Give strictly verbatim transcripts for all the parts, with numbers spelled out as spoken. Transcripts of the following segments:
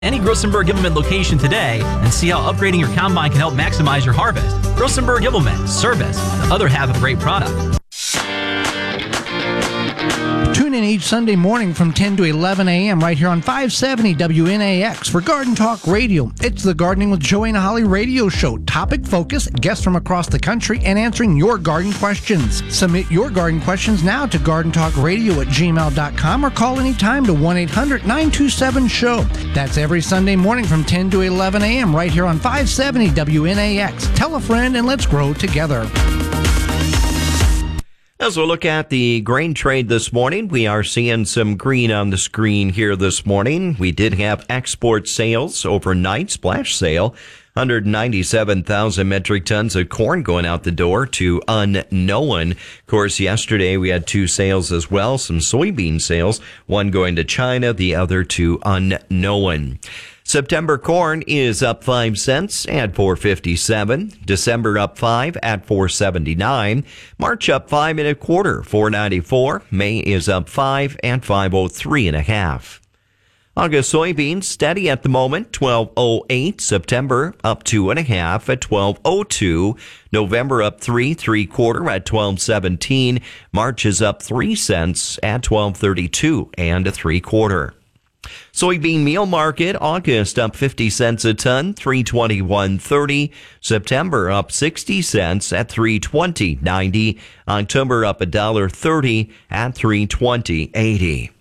Any Grossenberg Implement location today and see how upgrading your combine can help maximize your harvest. Grossenberg Implement, service, the other half of a great product. Tune in each Sunday morning from ten to eleven a.m. right here on five seventy W N A X for Garden Talk Radio. It's the Gardening with Joey and Holly radio show. Topic focus, guests from across the country, and answering your garden questions. Submit your garden questions now to garden talk radio at gmail dot com or call anytime to one eight hundred nine two seven show. That's every Sunday morning from ten to eleven a.m. right here on five seventy W N A X. Tell a friend and let's grow together. As we look at the grain trade this morning, we are seeing some green on the screen here this morning. We did have export sales overnight, splash sale, one hundred ninety-seven thousand metric tons of corn going out the door to unknown. Of course, yesterday we had two sales as well, some soybean sales, one going to China, the other to unknown. September corn is up five cents at four fifty-seven. December up five at four seventy-nine. March up five and a quarter, four ninety-four. May is up five at five oh three and a half. August soybeans steady at the moment, twelve oh eight. September up two and a half at twelve oh two. November up three, three quarter at twelve seventeen. March is up three cents at twelve thirty-two and a three quarter. Soybean meal market, August up fifty cents a ton, three twenty-one thirty. September up sixty cents at three twenty ninety. October up one dollar thirty at three twenty eighty.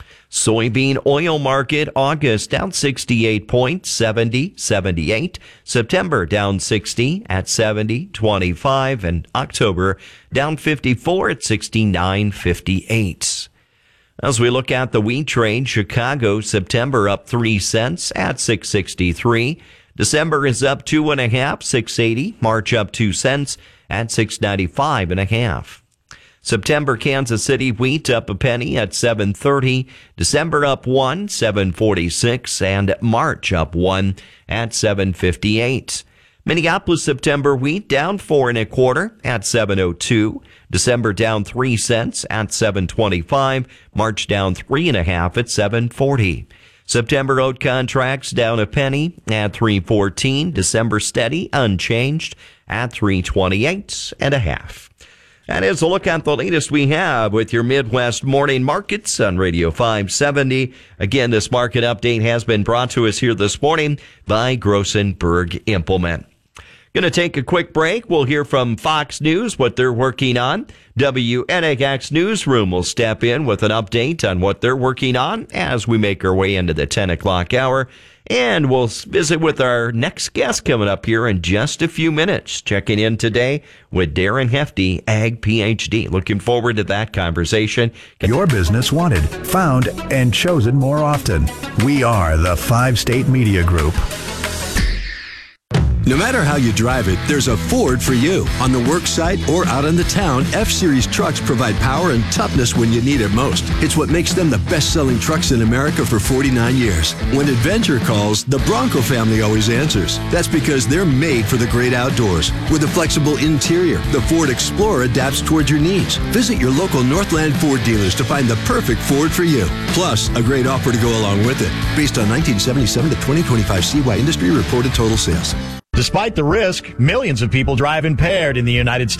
Soybean oil market, August down sixty-eight points, seventy seventy-eight. September down sixty at seventy twenty-five, and October down fifty-four at sixty-nine fifty-eight. As we look at the wheat trade, Chicago, September up three cents at six sixty-three. December is up two and a half, six eighty. March up two cents at six ninety-five and a half. September Kansas City wheat up a penny at seven thirty. December up one, seven forty-six, and March up one at seven fifty-eight. Minneapolis September wheat down four and a quarter at seven oh two. December down three cents at seven twenty-five. March down three and a half at seven forty. September oat contracts down a penny at three fourteen. December steady, unchanged at three twenty-eight and a half. That is a look at the latest we have with your Midwest morning markets on Radio five seventy. Again, this market update has been brought to us here this morning by Grossenberg Implement. Going to take a quick break. We'll hear from Fox News, what they're working on. W N A X Newsroom will step in with an update on what they're working on as we make our way into the ten o'clock hour. And we'll visit with our next guest coming up here in just a few minutes. Checking in today with Darren Hefty, Ag P H D. Looking forward to that conversation. Your business wanted, found, and chosen more often. We are the Five State Media Group. No matter how you drive it, there's a Ford for you. On the work site or out in the town, F-Series trucks provide power and toughness when you need it most. It's what makes them the best-selling trucks in America for forty-nine years. When adventure calls, the Bronco family always answers. That's because they're made for the great outdoors. With a flexible interior, the Ford Explorer adapts toward your needs. Visit your local Northland Ford dealers to find the perfect Ford for you. Plus, a great offer to go along with it. Based on nineteen seventy-seven to twenty twenty-five C Y industry reported total sales. Despite the risk, millions of people drive impaired in the United States.